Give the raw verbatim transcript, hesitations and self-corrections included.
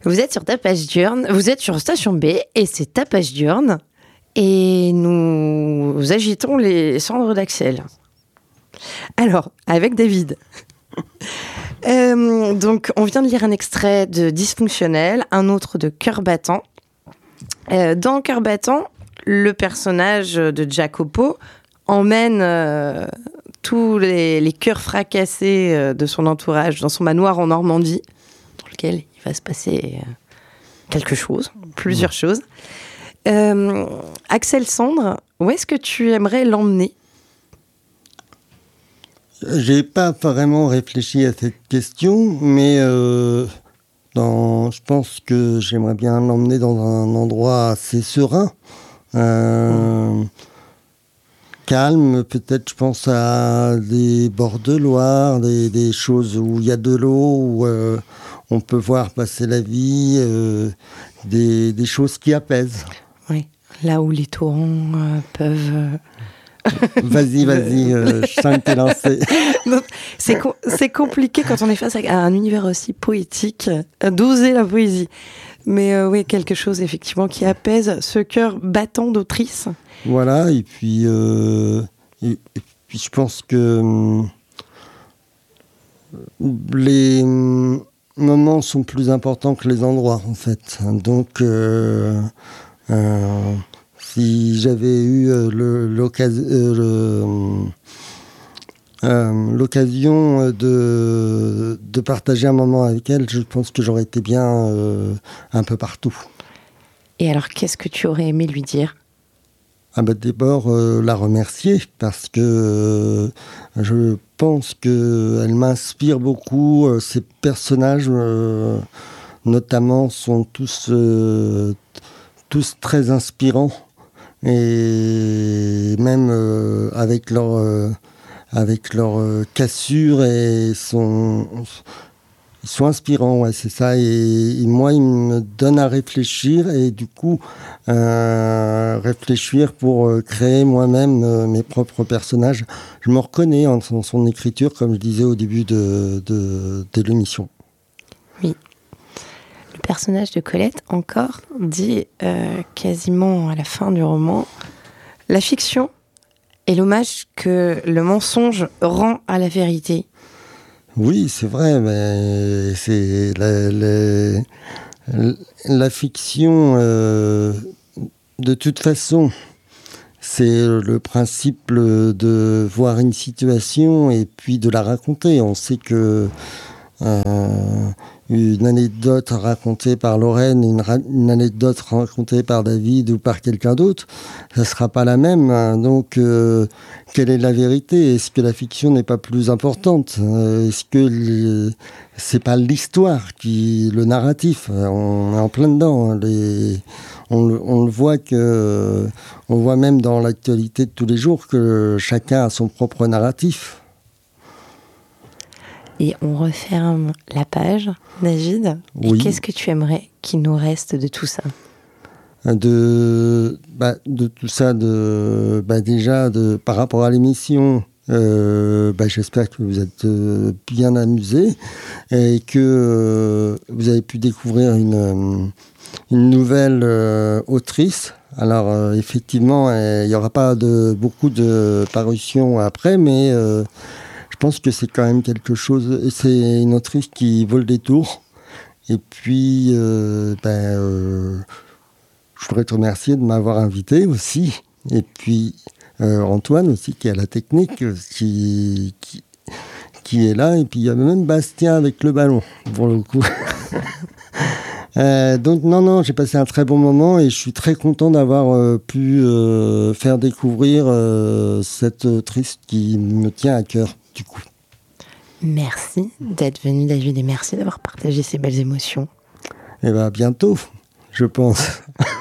Vous êtes sur Tapage Diurne, vous êtes sur Station B et c'est Tapage Diurne et nous agitons les cendres d'Axel. Alors, avec David. euh, donc, on vient de lire un extrait de Dysfonctionnel, un autre de Cœur battant. Euh, dans Cœur battant, le personnage de Jacopo emmène euh, tous les, les cœurs fracassés euh, de son entourage dans son manoir en Normandie, dans lequel il va se passer euh, quelque chose, plusieurs mmh. choses. Euh, Axel Cendre, où est-ce que tu aimerais l'emmener ? J'ai pas vraiment réfléchi à cette question, mais euh, dans, je pense que j'aimerais bien l'emmener dans un endroit assez serein, euh, mmh. calme, peut-être je pense à des bords de Loire, des, des choses où il y a de l'eau, où euh, on peut voir passer la vie, euh, des, des choses qui apaisent. Oui, là où les torrents euh, peuvent... Euh... Vas-y, vas-y, euh, je sens que t'es lancé. c'est, co- c'est compliqué quand on est face à un univers aussi poétique, euh, d'oser la poésie. Mais euh, oui, quelque chose effectivement qui apaise ce cœur battant d'autrice. Voilà, et puis, euh, et, et puis je pense que hum, les hum, moments sont plus importants que les endroits, en fait. Donc... Euh, euh, Si j'avais eu euh, le, l'occasion, euh, le, euh, l'occasion de, de partager un moment avec elle, je pense que j'aurais été bien euh, un peu partout. Et alors, qu'est-ce que tu aurais aimé lui dire ? Ah bah d'abord, euh, la remercier, parce que euh, je pense qu'elle m'inspire beaucoup. Euh, ces personnages, euh, notamment, sont tous, euh, tous très inspirants. Et même euh, avec leur euh, avec leur euh, cassure et son ils sont inspirants, ouais, c'est ça. Et, et moi, ils me donnent à réfléchir et du coup euh, réfléchir pour euh, créer moi-même euh, mes propres personnages. Je me reconnais en son, son écriture, comme je disais au début de de, de l'émission. Oui. Le personnage de Colette, encore, dit euh, quasiment à la fin du roman, la fiction est l'hommage que le mensonge rend à la vérité. Oui, c'est vrai, mais c'est la, la, la fiction, euh, de toute façon, c'est le principe de voir une situation et puis de la raconter. On sait que euh, une anecdote racontée par Lorraine, une, ra- une anecdote racontée par David ou par quelqu'un d'autre, ça ne sera pas la même. Hein. Donc, euh, quelle est la vérité ? Est-ce que la fiction n'est pas plus importante ? euh, Est-ce que les... c'est pas l'histoire, qui, le narratif ? On est en plein dedans. Hein. Les... On, le, on le voit que, on voit même dans l'actualité de tous les jours que chacun a son propre narratif. Et on referme la page, David. Oui. Et qu'est-ce que tu aimerais qu'il nous reste de tout ça ? De, bah, de tout ça, de, bah, déjà, de, par rapport à l'émission, euh, bah, j'espère que vous êtes euh, bien amusés et que euh, vous avez pu découvrir une, une nouvelle euh, autrice. Alors, euh, effectivement, il n'y aura pas de, beaucoup de parutions après, mais... Euh, je pense que c'est quand même quelque chose... C'est une autrice qui vaut le détour. Et puis, euh, ben, euh, je voudrais te remercier de m'avoir invité aussi. Et puis, euh, Antoine aussi, qui a la technique, qui, qui, qui est là. Et puis, il y a même Bastien avec le ballon, pour le coup. euh, donc, non, non, j'ai passé un très bon moment et je suis très content d'avoir euh, pu euh, faire découvrir euh, cette autrice qui me tient à cœur. Du coup. Merci d'être venu, David, et merci d'avoir partagé ces belles émotions. Et bien, à bientôt, je pense.